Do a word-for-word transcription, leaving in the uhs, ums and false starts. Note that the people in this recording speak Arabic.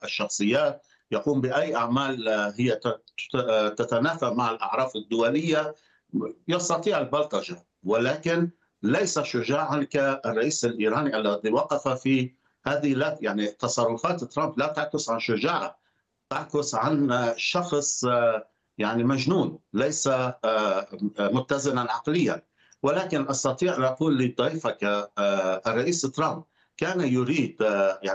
الشخصيات، يقوم بأي أعمال هي تتنافى مع الأعراف الدولية، يستطيع البلطجة، ولكن ليس شجاعا كالرئيس الإيراني الذي وقف في هذه. لا يعني تصرفات ترامب لا تعكس عن شجاعة، تعكس عن شخص يعني مجنون، ليس متزنا عقليا. ولكن استطيع ان اقول لضيفك الرئيس ترامب كان يريد يعني